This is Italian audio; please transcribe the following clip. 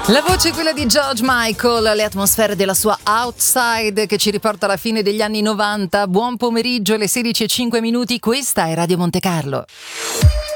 La voce è quella di George Michael, le atmosfere della sua Outside che ci riporta alla fine degli anni 90. Buon pomeriggio, alle 16:05, questa è Radio Monte Carlo.